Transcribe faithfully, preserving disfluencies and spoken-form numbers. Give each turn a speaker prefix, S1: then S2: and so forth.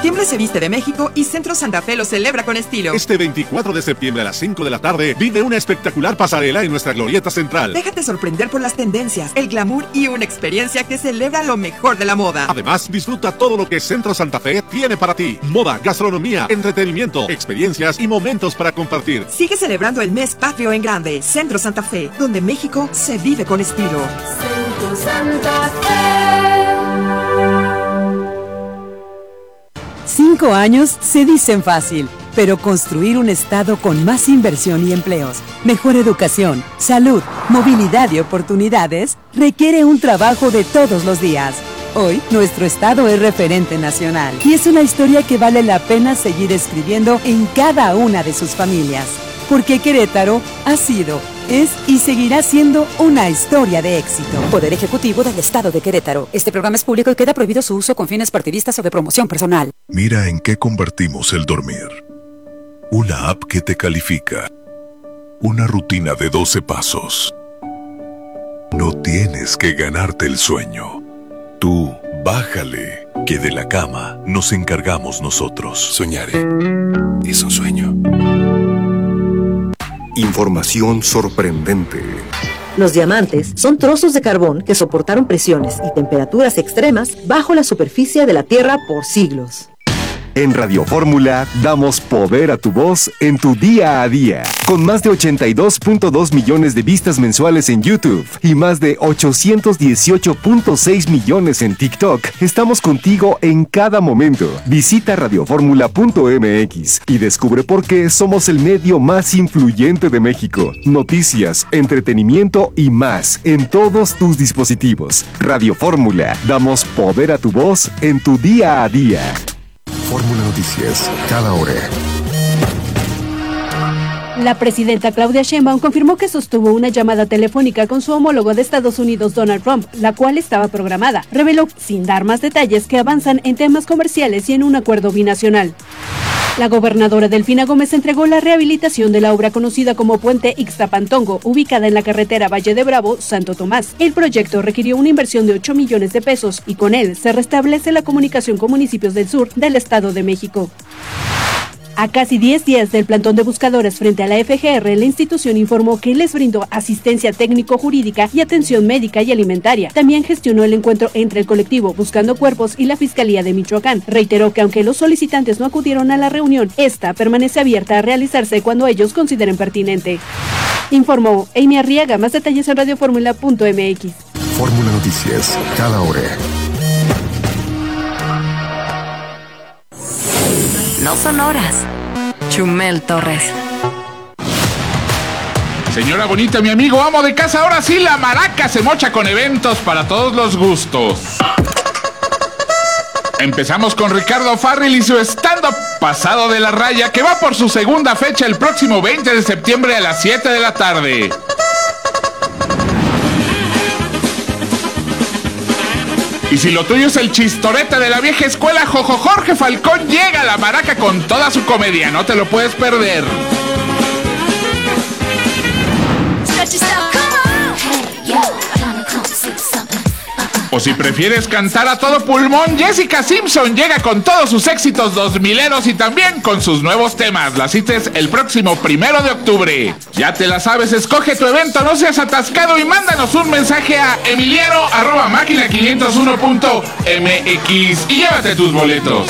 S1: Septiembre se viste de México y Centro Santa Fe lo celebra con estilo.
S2: Este veinticuatro de septiembre a las cinco de la tarde, vive una espectacular pasarela en nuestra glorieta central.
S1: Déjate sorprender por las tendencias, el glamour y una experiencia que celebra lo mejor de la moda.
S2: Además, disfruta todo lo que Centro Santa Fe tiene para ti. Moda, gastronomía, entretenimiento, experiencias y momentos para compartir.
S1: Sigue celebrando el mes patrio en grande. Centro Santa Fe, donde México se vive con estilo.
S3: Centro Santa Fe.
S4: Cinco años se dicen fácil, pero construir un estado con más inversión y empleos, mejor educación, salud, movilidad y oportunidades requiere un trabajo de todos los días. Hoy, nuestro estado es referente nacional y es una historia que vale la pena seguir escribiendo en cada una de sus familias. Porque Querétaro ha sido, es y seguirá siendo una historia de éxito.
S5: Poder Ejecutivo del Estado de Querétaro. Este programa es público y queda prohibido su uso con fines partidistas o de promoción personal.
S6: Mira en qué convertimos el dormir. Una app que te califica. Una rutina de doce pasos. No tienes que ganarte el sueño. Tú, bájale, que de la cama nos encargamos nosotros.
S7: Soñaré. Es un sueño.
S8: Información sorprendente.
S9: Los diamantes son trozos de carbón que soportaron presiones y temperaturas extremas bajo la superficie de la Tierra por siglos.
S8: En Radio Fórmula damos poder a tu voz en tu día a día. Con más de ochenta y dos punto dos millones de vistas mensuales en YouTube y más de ochocientos dieciocho punto seis millones en TikTok, estamos contigo en cada momento. Visita radioformula punto m x y descubre por qué somos el medio más influyente de México. Noticias, entretenimiento y más en todos tus dispositivos. Radio Fórmula, damos poder a tu voz en tu día a día.
S7: Fórmula Noticias, cada hora.
S10: La presidenta Claudia Sheinbaum confirmó que sostuvo una llamada telefónica con su homólogo de Estados Unidos, Donald Trump, la cual estaba programada. Reveló, sin dar más detalles, que avanzan en temas comerciales y en un acuerdo binacional. La gobernadora Delfina Gómez entregó la rehabilitación de la obra conocida como Puente Ixtapantongo, ubicada en la carretera Valle de Bravo, Santo Tomás. El proyecto requirió una inversión de ocho millones de pesos y con él se restablece la comunicación con municipios del sur del Estado de México. A casi diez días del plantón de buscadores frente a la F G R, la institución informó que les brindó asistencia técnico-jurídica y atención médica y alimentaria. También gestionó el encuentro entre el colectivo Buscando Cuerpos y la Fiscalía de Michoacán. Reiteró que aunque los solicitantes no acudieron a la reunión, esta permanece abierta a realizarse cuando ellos consideren pertinente. Informó Amy Arriaga. Más detalles en radioformula punto m x.
S7: Fórmula Noticias, cada hora.
S11: No son horas. Chumel Torres.
S12: Señora bonita, mi amigo amo de casa, ahora sí la maraca se mocha con eventos para todos los gustos. Empezamos con Ricardo Farrell y su stand-up Pasado de la Raya, que va por su segunda fecha el próximo veinte de septiembre a las siete de la tarde. Y si lo tuyo es el chistorete de la vieja escuela, Jojo Jorge Falcón llega a la maraca con toda su comedia, no te lo puedes perder. O si prefieres cantar a todo pulmón, Jessica Simpson llega con todos sus éxitos dos mileros y también con sus nuevos temas. La cita es el próximo primero de octubre. Ya te la sabes, escoge tu evento, no seas atascado y mándanos un mensaje a emiliano arroba máquina quinientos uno punto m x y llévate tus boletos.